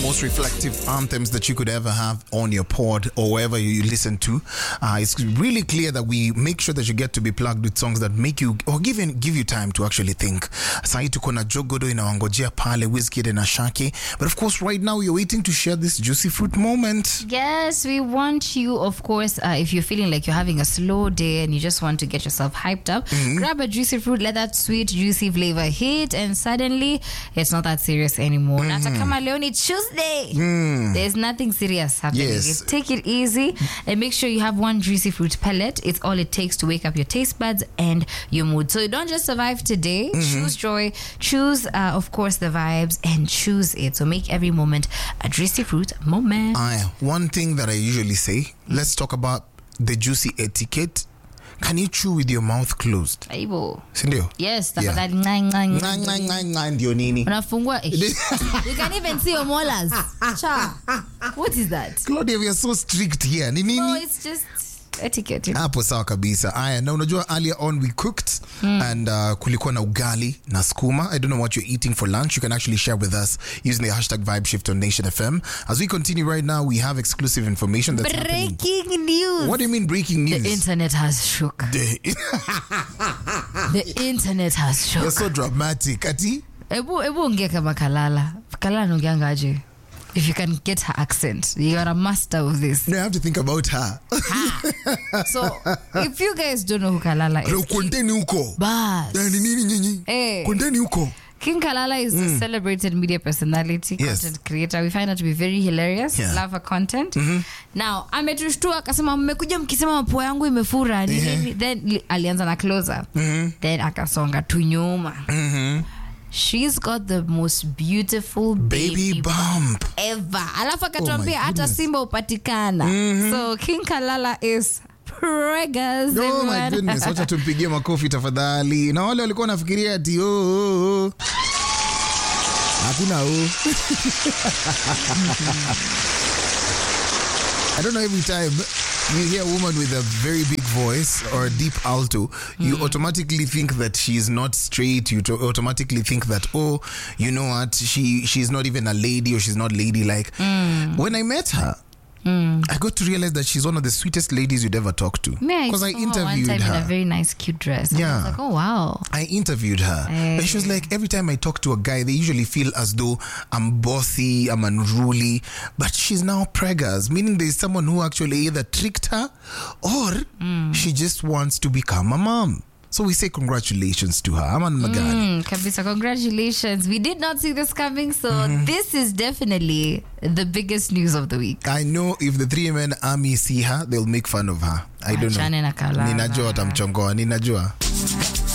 most reflective anthems that you could ever have on your pod or wherever you listen to. It's really clear that we make sure that you get to be plugged with songs that make you or give you time to actually think. Sahi tuko na Jogodo inawangojea pale, Wizkid and Ashake. But of course, right now you're waiting to share this juicy fruit moment. Yes, we want you, of course, if you're feeling like you're having a slow day and you just want to get yourself hyped up, grab a juicy fruit, let that sweet, juicy flavor hit, and suddenly it's not that serious anymore. Nata kama leo ni Tuesday. There's nothing serious happening. Yes. Take it easy and make sure you have one juicy fruit pellet. It's all it takes to wake up your taste buds and your mood. So you don't just survive today. Choose joy. Choose, of course, the vibes and choose it. So make every moment a juicy fruit moment. One thing that I usually say, let's talk about the juicy etiquette. Can you chew with your mouth closed? Aibo. Sindio? Yes. Yeah. Ndio nini? Unafungua. You can even see your molars. Cha. What is that? Claudia, we are so strict here. Ni nini? No, it's just etiquette. Hapo sawa kabisa. Na unajua earlier on we cooked and kulikuwa na ugali na skuma. I don't know what you're eating for lunch. You can actually share with us using the hashtag VibeShift on Nation FM. As we continue right now, we have exclusive information that's happening. Breaking news. What do you mean breaking news? The internet has shook. The internet has shook. You're so dramatic. Ati? Ebu ongea kama Kalala. Kalala nongeangaje? If you can get her accent, you are a master of this. No, I have to think about her. So, if you guys don't know who Kalala is, Kondeni huko. Bas. Nini nyinyi? Kondeni huko. King Kalala is a celebrated media personality, content creator. We find her to be very hilarious. Love her content. Now, ametushtua akasema mmekuja mkisema mapua yangu imefura. Then alianza na closer. Then akasonga tu nyuma. She's got the most beautiful baby bump ever. Alafu akatuambia hata Simba upatikana. So King Kalala is preggers. Oh my goodness. Wacha tumpigie makofi tafadhali. Na wale walikuwa nafikiria ati hakuna I don't know, every time you hear a woman with a very big voice or a deep alto, you automatically think that she's not straight. You automatically think that, you know what, she's not even a lady or she's not ladylike. When I met her, I got to realize that she's one of the sweetest ladies you'd ever talk to. Because I interviewed one time her in a very nice cute dress. Yeah. I was like, oh wow. I interviewed her. And she was like, every time I talk to a guy, they usually feel as though I'm bossy, I'm unruly. But she's now preggers, meaning there's someone who actually either tricked her or she just wants to become a mom. So we say congratulations to her. Aman Magani. Kabisa, congratulations. We did not see this coming, so this is definitely the biggest news of the week. I know if the 3Men army see her, they'll make fun of her. I don't know. Ninajua watamchongoa. Ninajua.